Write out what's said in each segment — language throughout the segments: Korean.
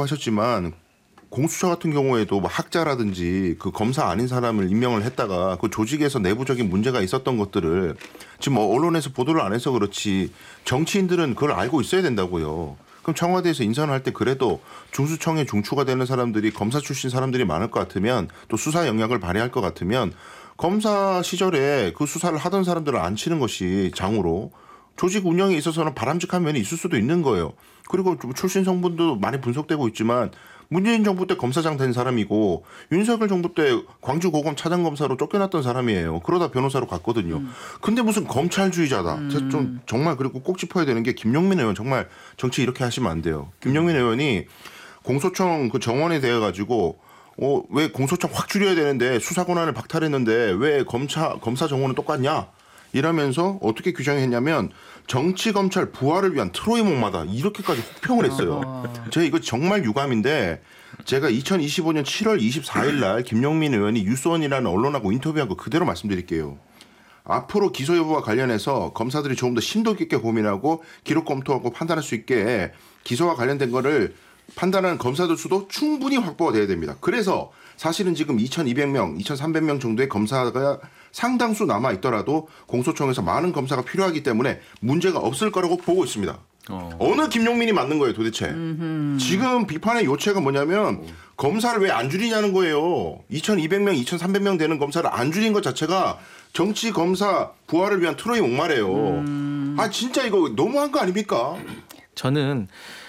언급하셨지만 공수처 같은 경우에도 뭐 학자라든지 그 검사 아닌 사람을 임명을 했다가 그 조직에서 내부적인 문제가 있었던 것들을 지금 뭐 언론에서 보도를 안 해서 그렇지 정치인들은 그걸 알고 있어야 된다고요. 그럼 청와대에서 인선을 할 때 그래도 중수청에 중추가 되는 사람들이 검사 출신 사람들이 많을 것 같으면 또 수사 영역을 발휘할 것 같으면 검사 시절에 그 수사를 하던 사람들을 안 치는 것이 장으로 조직 운영에 있어서는 바람직한 면이 있을 수도 있는 거예요. 그리고 출신 성분도 많이 분석되고 있지만 문재인 정부 때 검사장 된 사람이고 윤석열 정부 때 광주고검 차장검사로 쫓겨났던 사람이에요. 그러다 변호사로 갔거든요. 근데 무슨 검찰주의자다. 좀 정말 그리고 꼭 짚어야 되는 게 김용민 의원 정말 정치 이렇게 하시면 안 돼요. 김용민 의원이 공소청 그 정원에 대해 가지고 왜 공소청 확 줄여야 되는데 수사 권한을 박탈했는데 왜 검사 정원은 똑같냐? 이러면서 어떻게 규정했냐면 정치검찰 부활을 위한 트로이 목마다 이렇게까지 혹평을 했어요. 제가 이거 정말 유감인데 제가 2025년 7월 24일 날 김용민 의원이 뉴스원이라는 언론하고 인터뷰한 거 그대로 말씀드릴게요. 앞으로 기소 여부와 관련해서 검사들이 조금 더 심도 깊게 고민하고 기록 검토하고 판단할 수 있게 기소와 관련된 거를 판단하는 검사들 수도 충분히 확보가 돼야 됩니다. 그래서 사실은 지금 2,200명, 2,300명 정도의 검사가 상당수 남아있더라도 공소청에서 많은 검사가 필요하기 때문에 문제가 없을 거라고 보고 있습니다. 어느 김용민이 맞는 거예요 도대체. 지금 비판의 요체가 뭐냐면 검사를 왜 안 줄이냐는 거예요. 2,200명, 2,300명 되는 검사를 안 줄인 것 자체가 정치 검사 부활을 위한 트로이 목마래요. 아 진짜 이거 너무한 거 아닙니까? 저는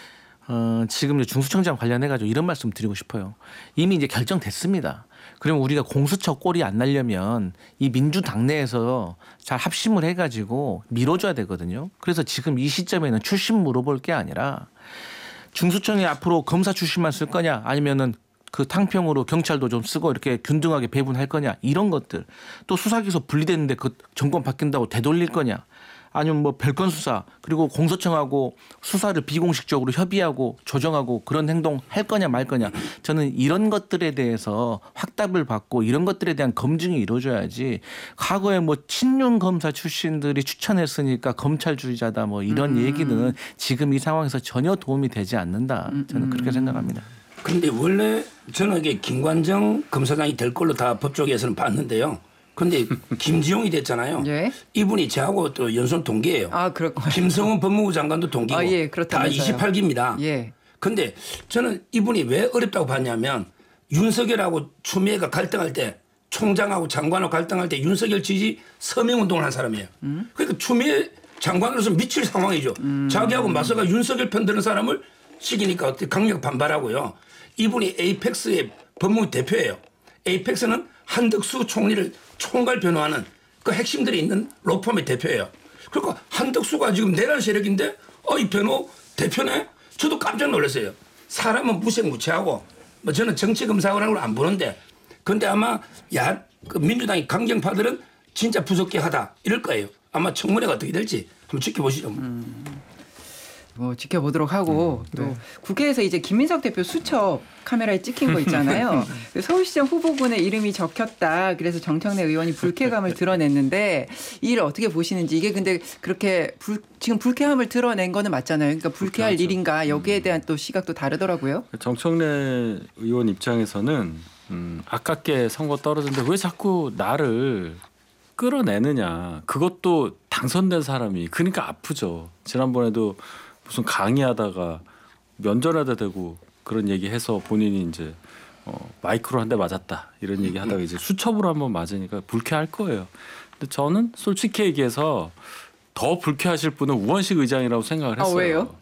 지금 이제 중수청장 관련해가지고 이런 말씀 드리고 싶어요. 이미 이제 결정됐습니다. 그러면 우리가 공수처 꼴이 안 나려면 이 민주당 내에서 잘 합심을 해가지고 밀어줘야 되거든요. 그래서 지금 이 시점에는 출신 물어볼 게 아니라 중수청에 앞으로 검사 출신만 쓸 거냐 아니면은 그 탕평으로 경찰도 좀 쓰고 이렇게 균등하게 배분할 거냐 이런 것들 또 수사기소 분리됐는데 그 정권 바뀐다고 되돌릴 거냐 아니면 뭐 별건 수사 그리고 공소청하고 수사를 비공식적으로 협의하고 조정하고 그런 행동 할 거냐 말 거냐 저는 이런 것들에 대해서 확답을 받고 이런 것들에 대한 검증이 이루어져야지 과거에 뭐 친윤 검사 출신들이 추천했으니까 검찰주의자다 뭐 이런 얘기는 지금 이 상황에서 전혀 도움이 되지 않는다 저는 그렇게 생각합니다. 그런데 원래 저는 이게 김관정 검사장이 될 걸로 다 법조계에서는 봤는데요. 그런데 김지용이 됐잖아요. 예? 이분이 저하고 또 연손 동기예요. 아, 그렇군요. 김성원 법무부 장관도 동기고 아, 예, 다 그렇다면서요. 28기입니다. 예. 그런데 저는 이분이 왜 어렵다고 봤냐면 윤석열하고 추미애가 갈등할 때 총장하고 장관하고 갈등할 때 윤석열 지지 서명운동을 한 사람이에요. 그러니까 추미애 장관으로서 미칠 상황이죠. 자기하고 맞서가 윤석열 편드는 사람을 시키니까 어떻게 강력 반발하고요. 이분이 에이펙스의 법무부 대표예요. 에이펙스는 한덕수 총리를 총괄 변호하는 그 핵심들이 있는 로펌의 대표예요. 그러니까 한덕수가 지금 내란 세력인데 이 변호 대표네? 저도 깜짝 놀랐어요. 사람은 무색무취하고 뭐 저는 정치검사라고 안 보는데 근데 아마 그 민주당의 강경파들은 진짜 부속기하다 이럴 거예요. 아마 청문회가 어떻게 될지 한번 지켜보시죠. 뭐 지켜보도록 하고 또 네. 국회에서 이제 김민석 대표 수첩 카메라에 찍힌 거 있잖아요. 서울시장 후보군의 이름이 적혔다. 그래서 정청래 의원이 불쾌감을 드러냈는데 이 일을 어떻게 보시는지 이게 근데 그렇게 지금 불쾌함을 드러낸 거는 맞잖아요. 그러니까 불쾌할 불쾌하죠. 일인가 여기에 대한 또 시각도 다르더라고요. 정청래 의원 입장에서는 아깝게 선거 떨어졌는데 왜 자꾸 나를 끌어내느냐. 그것도 당선된 사람이 그러니까 아프죠. 지난번에도 무슨 강의하다가 면전에다 대고 그런 얘기해서 본인이 이제 마이크로 한 대 맞았다 이런 얘기 하다가 이제 수첩으로 한번 맞으니까 불쾌할 거예요. 근데 저는 솔직히 얘기해서 더 불쾌하실 분은 우원식 의장이라고 생각을 했어요. 왜요?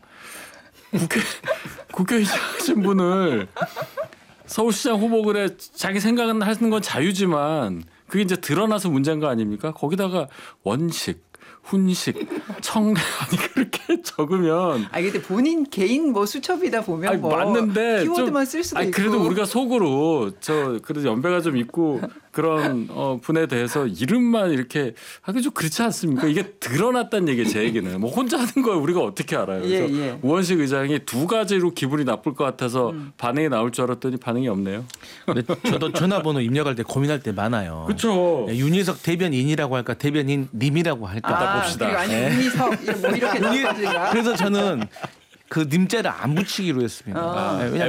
국회의장 하신 분을 서울시장 후보군에 자기 생각은 하는 건 자유지만 그게 이제 드러나서 문제인 거 아닙니까? 거기다가 원식, 훈식, 청래 아니 그렇게 적으면 근데 본인 개인 뭐 수첩이다 보면 뭐 맞는데 키워드만 쓸 수도 있고. 그래도 우리가 속으로 그래도 연배가 좀 있고 그런 분에 대해서 이름만 이렇게 하기 좀 그렇지 않습니까? 이게 드러났다는 얘기예요. 제 얘기는 뭐 혼자 하는 걸 우리가 어떻게 알아요? 그래서 예. 우원식 의장이 두 가지로 기분이 나쁠 것 같아서 반응이 나올 줄 알았더니 반응이 없네요. 근데 저도 전화번호 입력할 때 고민할 때 많아요. 그렇죠. 윤희석 대변인이라고 할까 대변인 님이라고 할까 봅시다. 그리고 아니 윤희석 뭐 이렇게 나왔던가. 그래서 저는 그 님자를 안 붙이기로 했습니다. 왜냐면